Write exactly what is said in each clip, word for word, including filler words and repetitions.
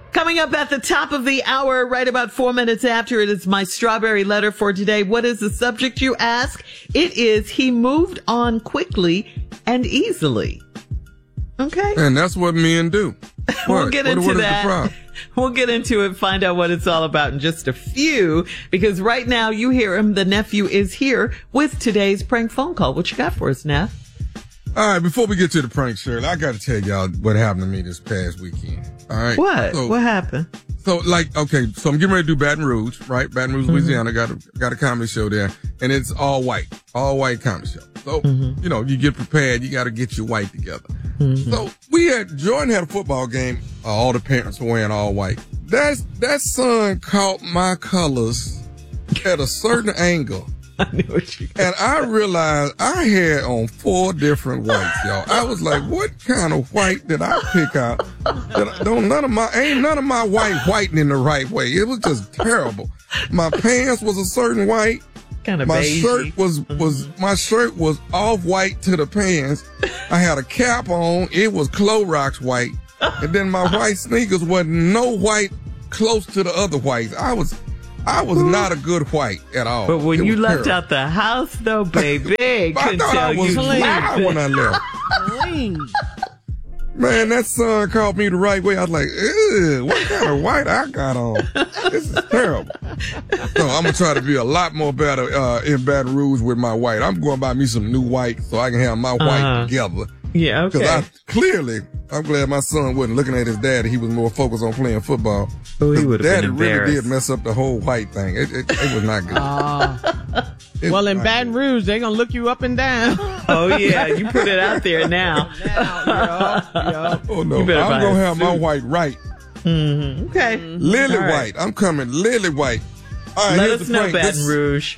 Coming up at the top of the hour, right about four minutes after, it is my strawberry letter for today. What is the subject, you ask? It is, he moved on quickly and easily. Okay. And that's what men do. We'll What? get What- into what is the that. problem? We'll get into it, find out what it's all about in just a few, because right now you hear him. The nephew is here with today's prank phone call. What you got for us, Neff? All right, before we get to the prank, Shirley, I got to tell y'all what happened to me this past weekend. All right. What? So, what happened? So, like, okay, so I'm getting ready to do Baton Rouge, right? Baton Rouge, Mm-hmm. Louisiana. Got a got a comedy show there, and it's all white, all white comedy show. So, Mm-hmm. you know, you get prepared. You got to get your white together. Mm-hmm. So we had Jordan had a football game. Uh, all the parents were wearing all white. That's that son caught my colors at a certain angle. I knew what you And I realized I had on four different whites, y'all. I was like, what kind of white did I pick out? That I, don't none of my ain't none of my white whitening the right way. It was just terrible. My pants was a certain white. kind of My beige. shirt was was my shirt was off white to the pants. I had a cap on. It was Clorox white, and then my white sneakers wasn't no white close to the other whites. I was. I was not a good white at all. But when It you was left terrible. out the house, though, baby, I couldn't thought I tell was you fly when I left. Clean. Man, that son called me the right way. I was like, ew, what kind of white I got on? This is terrible. So I'm going to try to be a lot more better uh, in Baton Rouge with my white. I'm going to buy me some new white so I can have my white Uh-huh. together. Yeah, okay. Because I clearly, I'm glad my son wasn't looking at his daddy. He was more focused on playing football. Oh, he would have Daddy been really embarrassed. did mess up the whole white thing. It, it, it was not good. Uh, It well, was in not Baton good. Rouge, they're going to look you up and down. Oh, yeah, you put it out there now. Now, yup, yup. Oh, no. You I'm better buy going to a have my suit. white right. Mm-hmm. Okay. Lily All right. white. I'm coming lily white. All right, Let here's us the know, prank. Baton This- Rouge.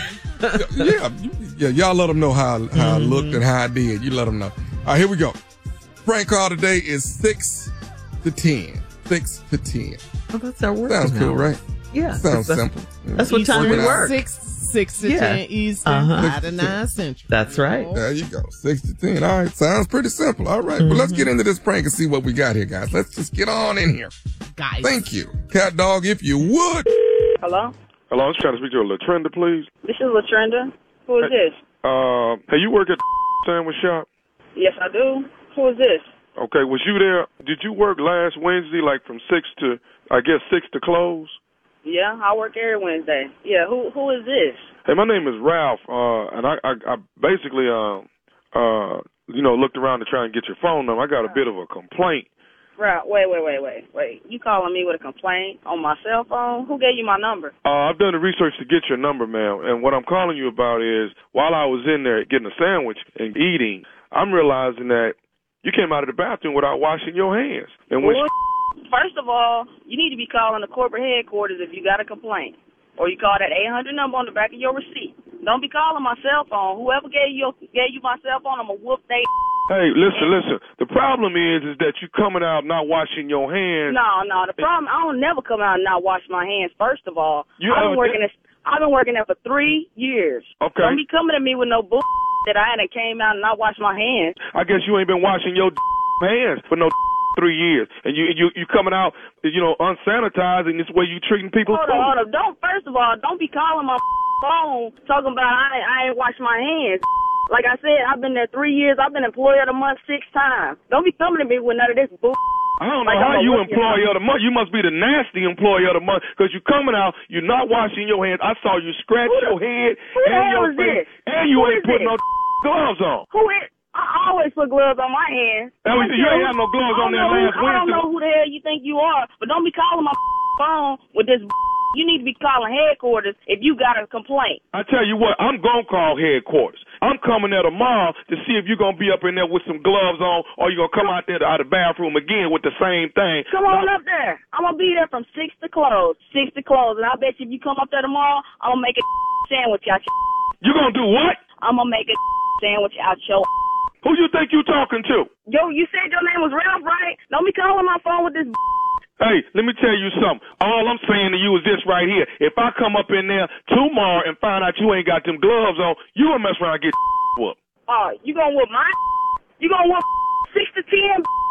yeah, yeah, y'all let them know how how I looked and how I did. You let them know. All right, here we go. Prank call today is six to ten. Six to ten. Oh, that's our work. Sounds cool, right? Yeah. Sounds that's, simple. That's what time we Working out. work. Six, six to Yeah. ten Eastern, Uh-huh. five to nine Central. That's right. There you go. Six to ten. All right, sounds pretty simple. All right, well, let's get into this prank and see what we got here, guys. Let's just get on in here. Guys. Thank you. Cat dog, if you would. Hello? Hello, I was trying to speak to a Latrenda, please. This is Latrenda. Who is this? Uh, hey, you work at the sandwich shop? Yes, I do. Who is this? Okay, was you there? Did you work last Wednesday, like from six to, I guess, six to close? Yeah, I work every Wednesday. Yeah, who who is this? Hey, my name is Ralph, uh, and I, I, I basically, uh, uh, you know, looked around to try and get your phone number. I got a bit of a complaint. Right, wait, wait, wait, wait, wait. You calling me with a complaint on my cell phone? Who gave you my number? Uh, I've done the research to get your number, ma'am, and what I'm calling you about is, while I was in there getting a sandwich and eating, I'm realizing that you came out of the bathroom without washing your hands. And when Bull- First of all, you need to be calling the corporate headquarters if you got a complaint. Or you call that eight hundred number on the back of your receipt. Don't be calling my cell phone. Whoever gave you gave you my cell phone, I'm going to whoop they. Hey, listen, listen. The problem is, is that you coming out not washing your hands. No, no. The problem, I don't never come out and not wash my hands. First of all, You, I've uh, been working. This, I've been working there for three years. Okay. Don't be coming at me with no bull that I hadn't came out and not washed my hands. I guess you ain't been washing your hands for no three years, and you you you coming out, you know, unsanitized, and this way you treating people. Hold on, hold on. Don't. First of all, don't be calling my phone talking about I ain't, I ain't washed my hands. Like I said, I've been there three years. I've been employee of the month six times. Don't be coming to me with none of this bull. I don't know Like how I'm a you rookie employee now. of the month. You must be the nasty employee of the month because you coming out, you're not washing your hands. I saw you scratch Who the- your head who the and hell your is face, this? and you Who ain't is putting this? no gloves on. Who is? I always put gloves on my hands. That was- you ain't had no gloves on I don't there know who- last I don't Wednesday. know who the hell you think you are, but don't be calling my phone with this. You need to be calling headquarters if you got a complaint. I tell you what, I'm gonna call headquarters. I'm coming there tomorrow to see if you're gonna be up in there with some gloves on, or you're gonna come out there out of the bathroom again with the same thing. Come on up there. I'm gonna be there from six to close. Six to close, and I bet you if you come up there tomorrow, I'm gonna make a sandwich out your. You gonna do what? I'm gonna make a sandwich out your. Who you think you talking to? Yo, you said your name was Ralph, right? Don't be calling my phone with this. Hey, let me tell you something. All I'm saying to you is this right here. If I come up in there tomorrow and find out you ain't got them gloves on, you gonna mess around and get whooped. Oh, you gonna whoop my? You gonna whoop six to ten?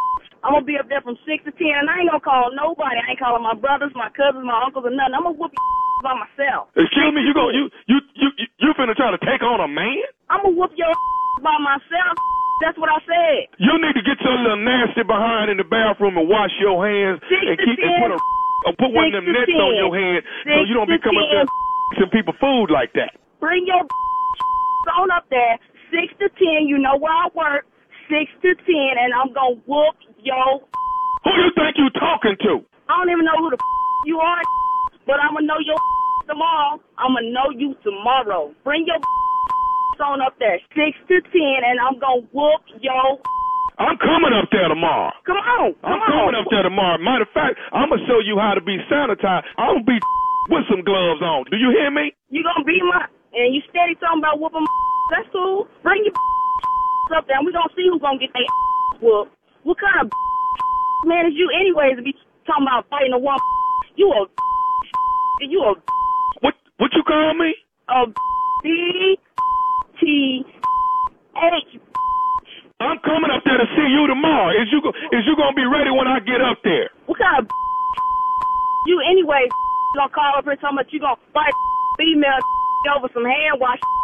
I'm gonna be up there from six to ten, and I ain't gonna call nobody. I ain't calling my brothers, my cousins, my uncles, or nothing. I'm gonna whoop your by myself. Excuse me, you go, you, you, you, you, you finna try to take on a man? I'm gonna whoop your by myself. That's what I said. You need to get your little nasty behind in the bathroom and wash your hands Six and to keep ten. and put a or put one of them Six to nets ten. on your hand so Six you don't be to coming up there some people food like that. Bring your on up there. Six to ten. You know where I work. Six to ten, and I'm gonna whoop your. Who you think you talking to? I don't even know who the you are, but I'm gonna know your tomorrow. I'm gonna know you tomorrow. Bring your on up there. Six to ten, and I'm gonna whoop your. I'm coming up there tomorrow. Come on, come I'm on. coming up there tomorrow. Matter of fact, I'm gonna show you how to be sanitized. I'm gonna be with some gloves on. Do you hear me? You gonna be my, and you steady talking about whooping my. That's cool. Bring your up there, and we gonna see who's gonna get their whooped. What kind of man is you, anyways, to be talking about fighting a woman? You a, you a, What what you call me? a B T H. I'm coming up there to see you tomorrow. Is you go- is you gonna be ready when I get up there? What kind of you, anyways, gonna call up here talking about you gonna fight female over some hand wash?